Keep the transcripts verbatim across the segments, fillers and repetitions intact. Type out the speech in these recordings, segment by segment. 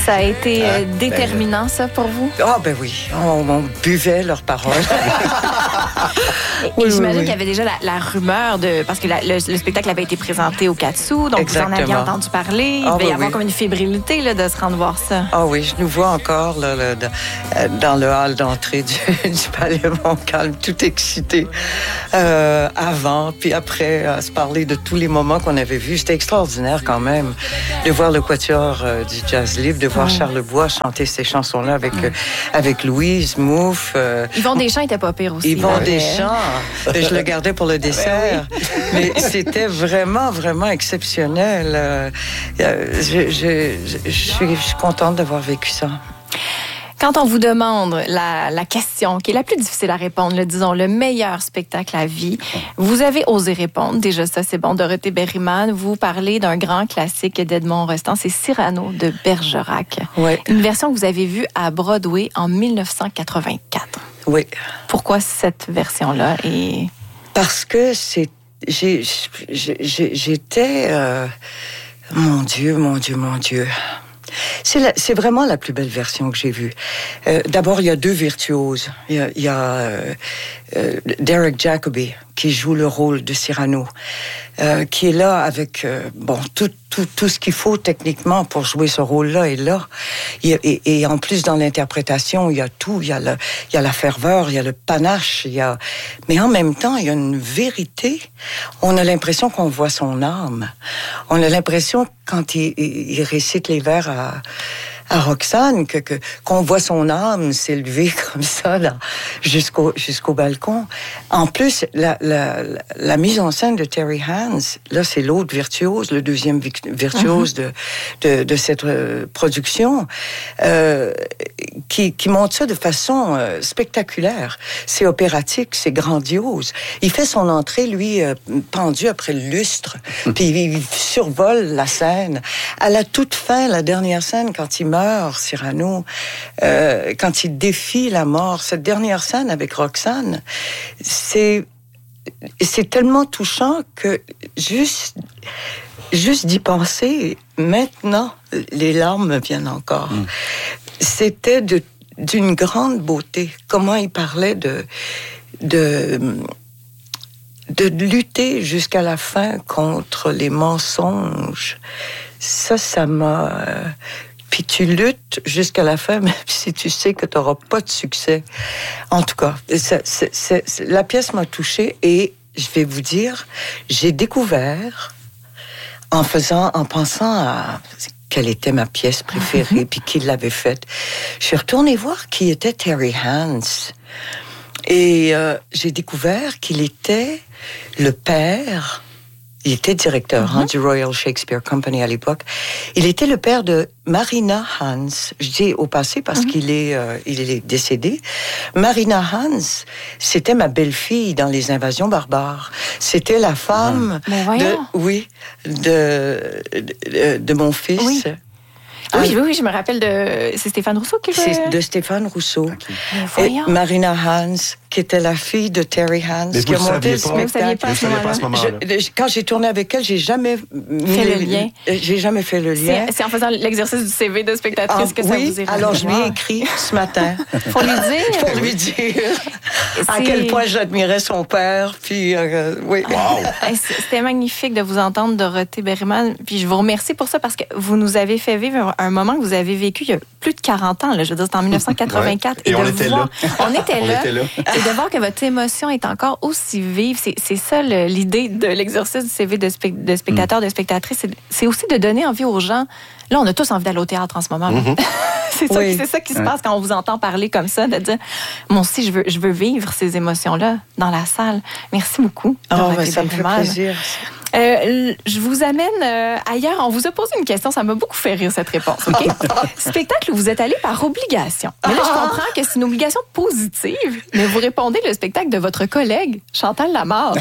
Ça a été euh, déterminant, ça, pour vous? Ah, ben oui. On, on buvait leurs paroles. Et, oui, et j'imagine oui, oui. qu'il y avait déjà la, la rumeur de... Parce que la, le, le spectacle avait été présenté au Katsu, donc Exactement. vous en aviez entendu parler. Il ah, devait oui, y avoir oui. comme une fébrilité là, de se rendre voir ça. Ah oui, je nous vois encore là, là, dans le hall d'entrée du, du Palais Montcalm, tout excité, euh, avant, puis après, à se parler de tous les moments qu'on avait vus. C'était extraordinaire quand même de voir le quatuor euh, du Jazz Libre, de voir mmh. Charles Bois chanter ces chansons-là avec, mmh. euh, avec Louise, Mouffe. Euh, Yvon Deschamps était pas pire aussi. Yvon Deschamps, je le gardais pour le dessert, ben oui. Mais c'était vraiment, vraiment exceptionnel. Euh, je, je, je, je, suis, je suis contente d'avoir vécu ça. Quand on vous demande la, la question qui est la plus difficile à répondre, le, disons le meilleur spectacle à vie, vous avez osé répondre. Déjà ça, c'est bon. Dorothée Berryman, vous parlez d'un grand classique d'Edmond Rostand, c'est Cyrano de Bergerac. Oui. Une version que vous avez vue à Broadway en dix-neuf cent quatre-vingt-quatre. Oui. Pourquoi cette version-là? Et... Parce que c'est, j'ai, j'ai, j'étais... Euh, mon Dieu, mon Dieu, mon Dieu... C'est, la, c'est vraiment la plus belle version que j'ai vue. Euh, d'abord, il y a deux virtuoses. Il y a, il y a euh, euh, Derek Jacobi, qui joue le rôle de Cyrano, euh, qui est là avec euh, bon tout, tout, tout ce qu'il faut techniquement pour jouer ce rôle-là est là. Et, et, et en plus, dans l'interprétation, il y a tout. Il y a, le, il y a la ferveur, il y a le panache. Il y a... Mais en même temps, il y a une vérité. On a l'impression qu'on voit son âme. On a l'impression, quand il, il, il récite les vers à... à Roxane, que, que, qu'on voit son âme s'élever comme ça là, jusqu'au, jusqu'au balcon. En plus, la, la, la mise en scène de Terry Hands, là, c'est l'autre virtuose, le deuxième virtuose mm-hmm. de, de, de cette euh, production, euh, qui, qui montre ça de façon euh, spectaculaire. C'est opératique, c'est grandiose. Il fait son entrée, lui, euh, pendu après le lustre, puis il survole la scène. À la toute fin, la dernière scène, quand il meurt, Cyrano, euh, quand il défie la mort, cette dernière scène avec Roxane, c'est, c'est tellement touchant que juste, juste d'y penser, maintenant, les larmes me viennent encore. Mm. C'était de, d'une grande beauté. Comment il parlait de, de, de lutter jusqu'à la fin contre les mensonges. Ça, ça m'a... Euh, puis tu luttes jusqu'à la fin, même si tu sais que tu n'auras pas de succès. En tout cas, ça, c'est, c'est, c'est, la pièce m'a touchée et je vais vous dire, j'ai découvert, en faisant, en pensant à quelle était ma pièce préférée, mm-hmm. puis qui l'avait faite, je suis retournée voir qui était Terry Hands. Et euh, j'ai découvert qu'il était le père... Il était directeur mm-hmm. hein, du Royal Shakespeare Company à l'époque. Il était le père de Marina Hans. Je dis au passé parce mm-hmm. qu'il est, euh, il est décédé. Marina Hans, c'était ma belle-fille dans Les Invasions barbares. C'était la femme mm. de, oui, de, de, de mon fils. Oui. Oui, oui, oui, je me rappelle de... C'est Stéphane Rousseau qui jouait... C'est de Stéphane Rousseau. Okay. Et Marina Hans, qui était la fille de Terry Hands, mais qui a monté le pas. spectacle. Vous saviez pas à ce moment-là. À ce moment-là. Je, quand j'ai tourné avec elle, j'ai jamais fait le lien. J'ai jamais fait le lien. C'est, c'est en faisant l'exercice du C V de spectatrice ah, que ça oui, vous est alors je lui ai écrit ce matin. Faut lui dire. Faut lui dire à quel point j'admirais son père. Puis euh, oui. Wow. C'était magnifique de vous entendre, Dorothée Berryman. Puis je vous remercie pour ça parce que vous nous avez fait vivre un moment que vous avez vécu il y a plus de quarante ans. Là, je veux dire, c'était en dix-neuf cent quatre-vingt-quatre. Ouais. Et, et on, de était voir, on était là. là. On était là. Et de voir que votre émotion est encore aussi vive. C'est, c'est ça le, l'idée de l'exercice du C V de, spe, de spectateur, mm. de spectatrice. C'est, c'est aussi de donner envie aux gens. Là, on a tous envie d'aller au théâtre en ce moment. Mm-hmm. c'est, ça, oui. c'est ça qui se passe quand on vous entend parler comme ça, de dire, moi aussi, je veux, je veux vivre ces émotions-là dans la salle. Merci beaucoup. Oh, ben, ça me fait plaisir. Euh, je vous amène euh, ailleurs. On vous a posé une question, ça m'a beaucoup fait rire cette réponse. Okay? Spectacle où vous êtes allé par obligation. Mais là, je comprends que c'est une obligation positive, mais vous répondez le spectacle de votre collègue, Chantal Lamarre.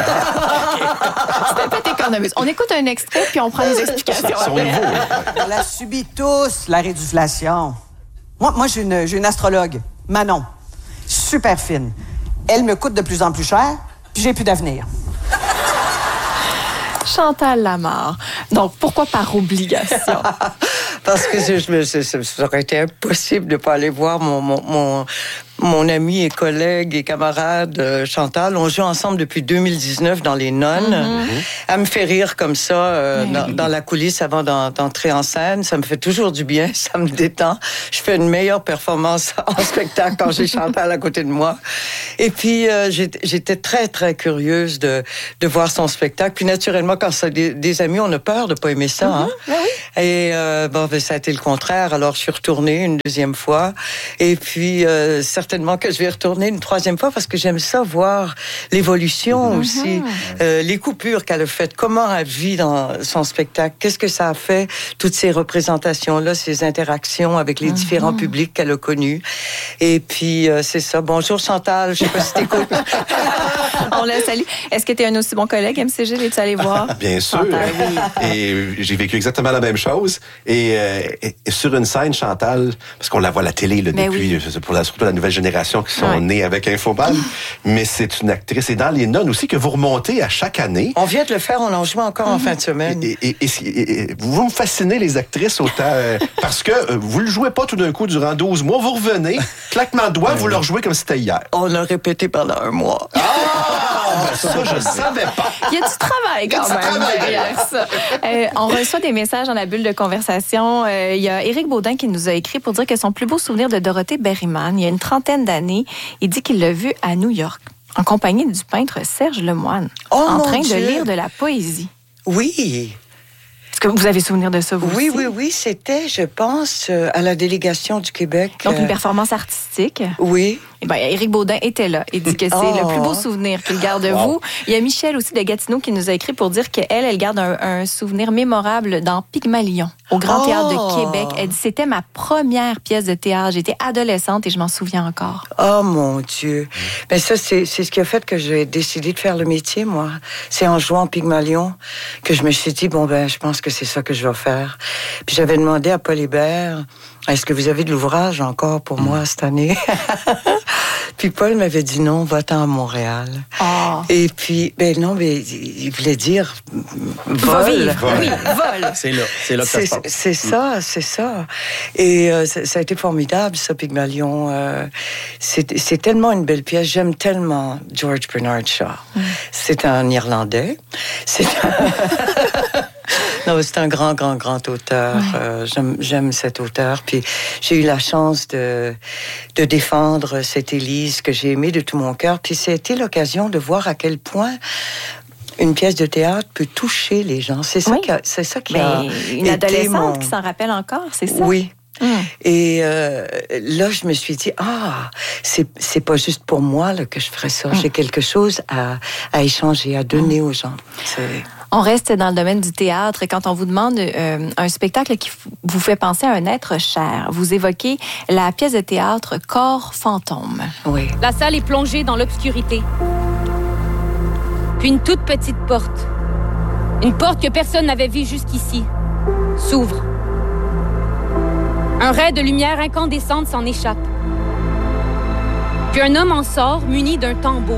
C'était pas économiste. On écoute un extrait, puis on prend les explications. On l'a subi tous, la réduflation. Moi, moi j'ai, une, j'ai une astrologue, Manon, super fine. Elle me coûte de plus en plus cher, puis j'ai plus d'avenir. Chantal Lamarre. Donc, pourquoi par obligation? Parce que je, je, je, ça aurait été impossible de ne pas aller voir mon, mon, mon, mon ami et collègue et camarade euh, Chantal. On joue ensemble depuis deux mille dix-neuf dans Les Nonnes. Mm-hmm. Elle me fait rire comme ça euh, mm-hmm. dans, dans la coulisse avant d'entrer en scène. Ça me fait toujours du bien, ça me détend. Je fais une meilleure performance en spectacle quand j'ai Chantal à côté de moi. Et puis, euh, j'étais très, très curieuse de, de voir son spectacle. Puis naturellement, quand c'est des, des amis, on a peur de ne pas aimer ça. Mm-hmm. Hein? Ah oui. Et euh, bon, ben, ça a été le contraire. Alors, je suis retournée une deuxième fois. Et puis, euh, certainement que je vais retourner une troisième fois parce que j'aime ça, voir l'évolution mm-hmm. aussi. Euh, les coupures qu'elle a faites, comment elle vit dans son spectacle, qu'est-ce que ça a fait, toutes ces représentations-là, ces interactions avec les mm-hmm. différents publics qu'elle a connus. Et puis, euh, c'est ça. Bonjour Chantal, je sais pas si t'écoutes. On la salue. Est-ce que tu es un aussi bon collègue, M C G? Es-tu allé voir? Bien sûr. Chantal, oui. Et j'ai vécu exactement la même chose. Et, euh, et, et sur une scène, Chantal, parce qu'on la voit à la télé là, depuis, oui. pour la, surtout la nouvelle génération qui sont ouais. nés avec Infoman, mais c'est une actrice. Et dans Les Nonnes aussi que vous remontez à chaque année. On vient de le faire, on en joue encore mm-hmm. en fin de semaine. Et, et, et, et vous me fascinez, les actrices, autant euh, parce que euh, vous le jouez pas tout d'un coup durant douze mois, vous revenez, claquement de doigts, vous le rejouez comme si c'était hier. On l'a répété pendant un mois. Ah! Ben ça, je savais pas. Il y a du travail quand même derrière ça. Euh, on reçoit des messages dans la bulle de conversation. Euh, il y a Éric Baudin qui nous a écrit pour dire que son plus beau souvenir de Dorothée Berryman, il y a une trentaine d'années, il dit qu'il l'a vue à New York, en compagnie du peintre Serge Lemoine, oh, en train Dieu. de lire de la poésie. Oui. Est-ce que vous avez souvenir de ça, vous Oui, aussi? oui, oui. C'était, je pense, à la délégation du Québec. Donc, une performance artistique. Oui. Eh bien, Éric Baudin était là. Il dit que c'est oh. le plus beau souvenir qu'il garde de wow. vous. Il y a Michel aussi de Gatineau qui nous a écrit pour dire qu'elle, elle garde un, un souvenir mémorable dans Pygmalion, au Grand oh. Théâtre de Québec. Elle dit, c'était ma première pièce de théâtre. J'étais adolescente et je m'en souviens encore. Oh, mon Dieu. Ben ça, c'est, c'est ce qui a fait que j'ai décidé de faire le métier, moi. C'est en jouant Pygmalion que je me suis dit, bon, ben, je pense que c'est ça que je vais faire. Puis j'avais demandé à Paul Hébert, est-ce que vous avez de l'ouvrage encore pour moi cette année? Puis Paul m'avait dit non, va-t'en à Montréal. Oh. Et puis, ben non, mais il voulait dire vol. Vivre. Oui, vol. C'est là, c'est là que c'est, ça se passe. C'est ça, c'est ça. Et euh, ça, ça a été formidable, ça, Pygmalion. Euh, c'est, c'est tellement une belle pièce. J'aime tellement George Bernard Shaw. Mm. C'est un Irlandais. C'est un... Non, c'est un grand, grand, grand auteur. Ouais. Euh, j'aime, j'aime cet auteur. Puis j'ai eu la chance de, de défendre cette Élise que j'ai aimée de tout mon cœur. Puis c'était l'occasion de voir à quel point une pièce de théâtre peut toucher les gens. C'est ça oui. qui a, c'est ça qui a une adolescente mon... qui s'en rappelle encore, c'est ça? Oui. Mmh. Et euh, là, je me suis dit, ah, c'est, c'est pas juste pour moi là, que je ferais ça. Mmh. J'ai quelque chose à, à échanger, à donner mmh. aux gens. C'est... On reste dans le domaine du théâtre. Quand on vous demande euh, un spectacle qui vous fait penser à un être cher, vous évoquez la pièce de théâtre Corps fantôme. Oui. La salle est plongée dans l'obscurité. Puis une toute petite porte, une porte que personne n'avait vue jusqu'ici, s'ouvre. Un ray de lumière incandescente s'en échappe. Puis un homme en sort muni d'un tambour.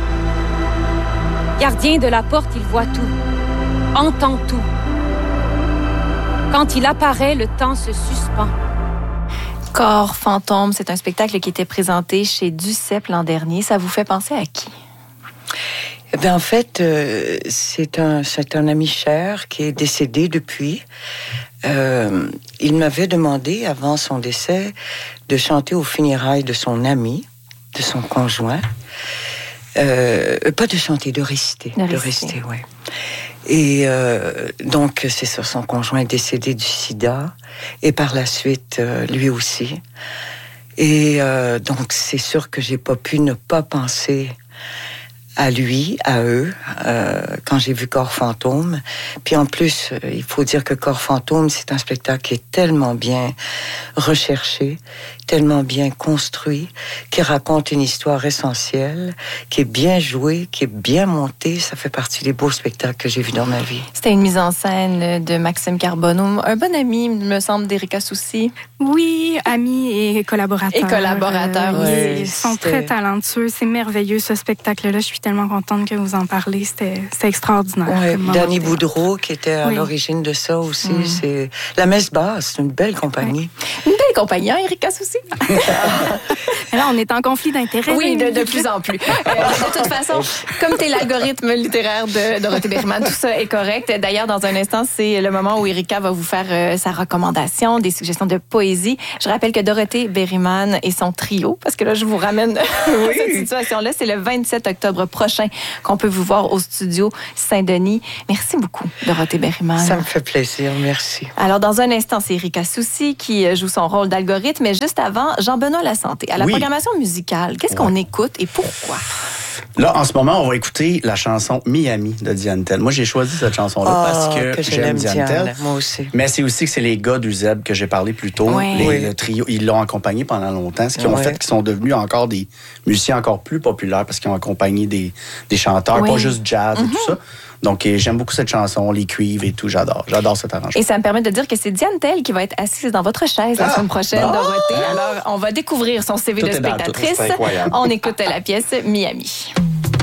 Gardien de la porte, il voit tout. Entend tout. Quand il apparaît, le temps se suspend. Corps fantôme, c'est un spectacle qui était présenté chez Duceppe l'an dernier. Ça vous fait penser à qui? Eh bien, en fait, euh, c'est un, c'est un ami cher qui est décédé depuis. Euh, il m'avait demandé, avant son décès, de chanter aux funérailles de son ami, de son conjoint. Euh, pas de chanter, de réciter. De, de réciter, oui. Et euh, donc, c'est ça, son conjoint est décédé du sida, et par la suite, euh, lui aussi. Et euh, donc, c'est sûr que j'ai pas pu ne pas penser à lui, à eux, euh, quand j'ai vu Corps fantôme. Puis en plus, euh, il faut dire que Corps fantôme, c'est un spectacle qui est tellement bien recherché, tellement bien construit, qui raconte une histoire essentielle, qui est bien jouée, qui est bien montée. Ça fait partie des beaux spectacles que j'ai vus dans ma vie. C'était une mise en scène de Maxime Carbonneau, un bon ami, me semble, d'Erika Soucy. Oui, ami et collaborateur. Et collaborateur, euh, oui. Ils sont très talentueux. C'est merveilleux, ce spectacle-là. Je suis suis tellement contente que vous en parlez. C'était, c'était extraordinaire. Ouais, Danny Boudreau, qui était à oui. l'origine de ça aussi. Mm. C'est la Messe Basse, c'est une belle compagnie. Ouais. Une belle compagnie, hein, Erika Soucy? Là, on est en conflit d'intérêts. Oui, de, de plus en plus. Euh, de toute façon, comme tu es l'algorithme littéraire de Dorothée Berryman, tout ça est correct. D'ailleurs, dans un instant, c'est le moment où Erika va vous faire euh, sa recommandation, des suggestions de poésie. Je rappelle que Dorothée Berryman et son trio, parce que là, je vous ramène oui. à cette situation-là, c'est le vingt-sept octobre prochain qu'on peut vous voir au studio Saint-Denis. Merci beaucoup, Dorothée Berryman. Ça me fait plaisir, merci. Alors, dans un instant, c'est Erika Soucy qui joue son rôle d'algorithme, mais juste avant, Jean-Benoît Lasanté. À la oui. programmation musicale, qu'est-ce ouais. qu'on écoute et pourquoi? Là, en ce moment, on va écouter la chanson Miami de Diane Tell. Moi, j'ai choisi cette chanson-là oh, parce que, que j'aime Diane, Diane Tell. Moi aussi. Mais c'est aussi que c'est les gars du Z que j'ai parlé plus tôt. Oui. Les, oui. Le trio, ils l'ont accompagné pendant longtemps, ce qui oui. ont fait qu'ils sont devenus encore des musiciens encore plus populaires parce qu'ils ont accompagné des, des chanteurs, oui. pas juste jazz mm-hmm. et tout ça. Donc, j'aime beaucoup cette chanson, les cuivres et tout. J'adore. J'adore cet arrangement. Et ça me permet de dire que c'est Diane Tell qui va être assise dans votre chaise ah, la semaine prochaine, ah, Dorothée. Alors, on va découvrir son C V tout de spectatrice. On écoute la pièce Miami.